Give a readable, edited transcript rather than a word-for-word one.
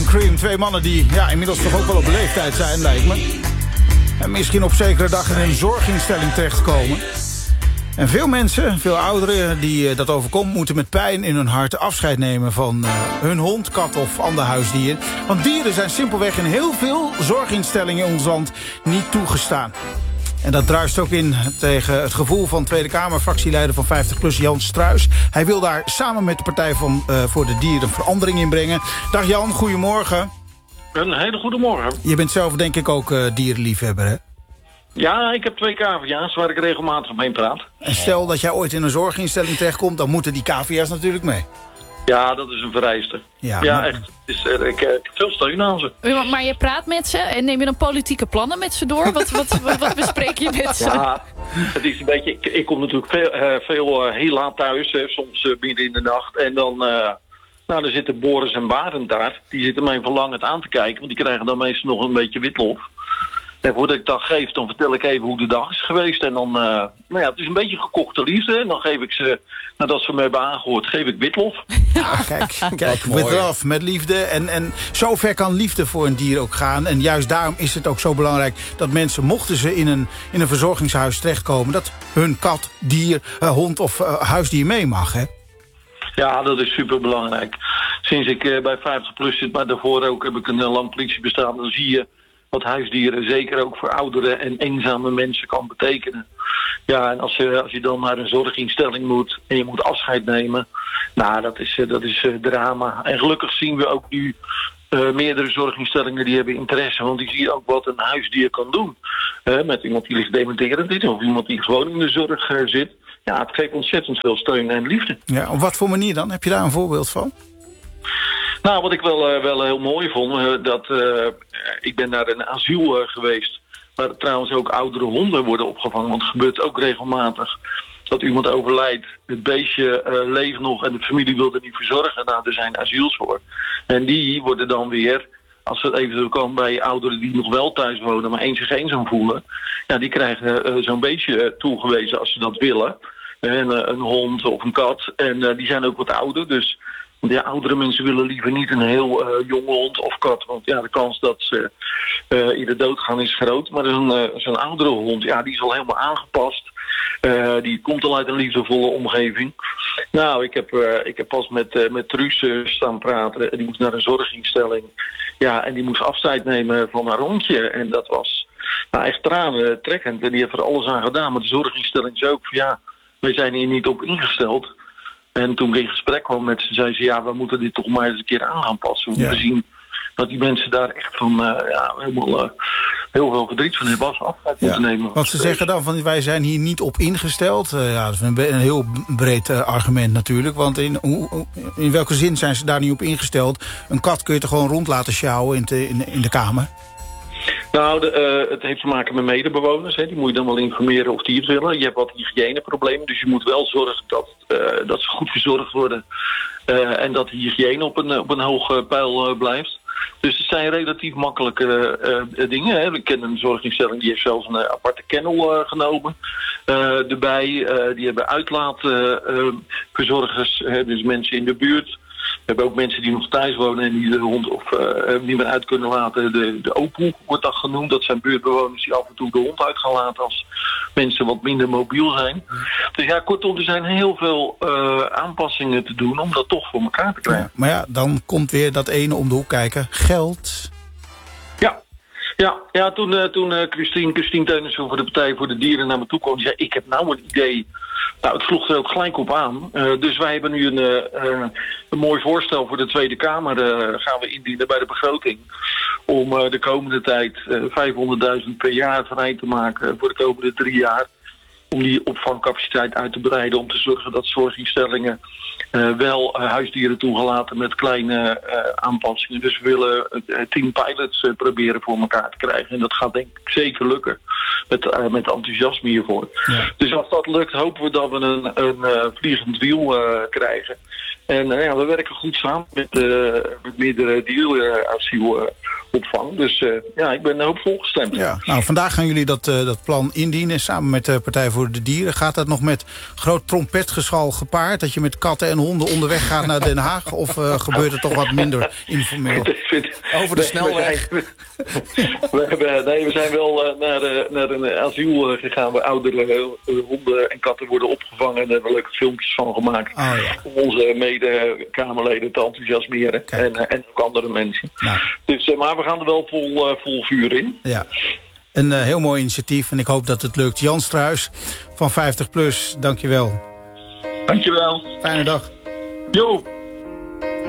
Cream. Twee mannen die inmiddels toch ook wel op leeftijd zijn, lijkt me. En misschien op zekere dag in een zorginstelling terechtkomen. En veel mensen, veel ouderen die dat overkomt, moeten met pijn in hun hart afscheid nemen van hun hond, kat of ander huisdier. Want dieren zijn simpelweg in heel veel zorginstellingen in ons land niet toegestaan. En dat druist ook in tegen het gevoel van Tweede Kamer-fractieleider van 50PLUS, Jan Struijs. Hij wil daar samen met de Partij voor de Dieren verandering in brengen. Dag Jan, goedemorgen. Een hele goede morgen. Je bent zelf denk ik ook dierenliefhebber, hè? Ja, ik heb 2 cavia's waar ik regelmatig mee praat. En stel dat jij ooit in een zorginstelling terechtkomt, dan moeten die cavia's natuurlijk mee. Ja, dat is een vereiste. Ja, maar echt. Ik heb veel steun aan ze. Maar je praat met ze en neem je dan politieke plannen met ze door? Wat bespreek je met ze? Ja, het is een beetje... Ik kom natuurlijk veel heel laat thuis, soms midden in de nacht. En dan... dan zitten Boris en Barend daar. Die zitten mij verlangend aan te kijken, want die krijgen dan meestal nog een beetje witlof. En voordat ik dat geef, dan vertel ik even hoe de dag is geweest. En dan, het is een beetje gekochte liefde. En dan geef ik ze, nadat ze me hebben aangehoord, geef ik witlof. Ja, kijk, witlof, met liefde. En zo ver kan liefde voor een dier ook gaan. En juist daarom is het ook zo belangrijk dat mensen, mochten ze in een verzorgingshuis terechtkomen, dat hun kat, dier, hond of huisdier mee mag, hè? Ja, dat is superbelangrijk. Sinds ik bij 50PLUS zit, maar daarvoor ook heb ik een lang politiebestaan, dan zie je wat huisdieren zeker ook voor oudere en eenzame mensen kan betekenen. Ja, en als je dan naar een zorginstelling moet en je moet afscheid nemen, nou, dat is drama. En gelukkig zien we ook nu meerdere zorginstellingen die hebben interesse, want die zien ook wat een huisdier kan doen. Met iemand die gedementerend is of iemand die gewoon in de zorg zit. Ja, het geeft ontzettend veel steun en liefde. Ja, op wat voor manier dan? Heb je daar een voorbeeld van? Nou, wat ik wel heel mooi vond, ik ben naar een asiel geweest, waar trouwens ook oudere honden worden opgevangen, want het gebeurt ook regelmatig dat iemand overlijdt, het beestje leeft nog en de familie wil er niet verzorgen. Nou, er zijn asiels voor. En die worden dan weer, als het eventueel kan bij ouderen die nog wel thuis wonen, maar zich eenzaam voelen, ja, die krijgen zo'n beestje toegewezen als ze dat willen. En een hond of een kat. En die zijn ook wat ouder, dus ja, oudere mensen willen liever niet een heel jonge hond of kat. Want ja, de kans dat ze in de dood gaan is groot. Maar zo'n oudere hond, ja, die is al helemaal aangepast. Die komt al uit een liefdevolle omgeving. Nou, ik heb pas met Truus staan praten. Die moest naar een zorginstelling. Ja, en die moest afscheid nemen van haar hondje. En dat was echt tranentrekkend. En die heeft er alles aan gedaan. Maar de zorginstelling zei ook van ja, wij zijn hier niet op ingesteld. En toen ik in gesprek kwam met ze, zei ze, ja, we moeten dit toch maar eens een keer aan gaan passen. We zien dat die mensen daar echt van helemaal heel veel verdriet van hebben als ze afscheid moeten nemen. Want ze zeggen dan van, wij zijn hier niet op ingesteld. Dat is een heel breed argument natuurlijk. Want in welke zin zijn ze daar niet op ingesteld? Een kat kun je toch gewoon rond laten sjouwen in de kamer? Nou, het heeft te maken met medebewoners. Hè. Die moet je dan wel informeren of die het willen. Je hebt wat hygiëneproblemen, dus je moet wel zorgen dat ze goed verzorgd worden. En dat de hygiëne op een hoog peil blijft. Dus het zijn relatief makkelijke dingen. Hè. We kennen een zorginstelling, die heeft zelfs een aparte kennel genomen erbij. Die hebben uitlaatverzorgers, dus mensen in de buurt. We hebben ook mensen die nog thuis wonen en die de hond niet meer uit kunnen laten. De opoe wordt dat genoemd. Dat zijn buurtbewoners die af en toe de hond uit gaan laten als mensen wat minder mobiel zijn. Dus ja, kortom, er zijn heel veel aanpassingen te doen om dat toch voor elkaar te krijgen. Ja, maar ja, dan komt weer dat ene om de hoek kijken. Geld. Ja, toen Christine Teunissen voor de Partij voor de Dieren naar me toe kwam, die zei, ik heb nou een idee. Nou, het sloeg er ook gelijk op aan. Dus wij hebben nu een mooi voorstel voor de Tweede Kamer gaan we indienen bij de begroting. Om de komende tijd 500.000 per jaar vrij te maken voor de komende 3 jaar. Om die opvangcapaciteit uit te breiden. Om te zorgen dat zorginstellingen wel huisdieren toegelaten met kleine aanpassingen. Dus we willen 10 pilots proberen voor elkaar te krijgen. En dat gaat denk ik zeker lukken. Met enthousiasme hiervoor. Ja. Dus als dat lukt, hopen we dat we een vliegend wiel krijgen. En we werken goed samen met meerdere dierasiel opvang. Dus ik ben hoopvol gestemd. Ja. Nou, vandaag gaan jullie dat plan indienen samen met de Partij voor de Dieren. Gaat dat nog met groot trompetgeschal gepaard? Dat je met katten en honden onderweg gaat naar Den Haag? Of gebeurt het toch wat minder informeel? Over de snelweg. We zijn wel naar een asiel gegaan waar oudere honden en katten worden opgevangen. En daar hebben we leuke filmpjes van gemaakt. Oh, ja. Om onze mede-Kamerleden te enthousiasmeren. En ook andere mensen. Nou. Dus, maar we gaan er wel vol vuur in. Ja. Een heel mooi initiatief en ik hoop dat het lukt. Jan Struijs van 50PLUS, dankjewel. Dankjewel. Fijne dag. Jo.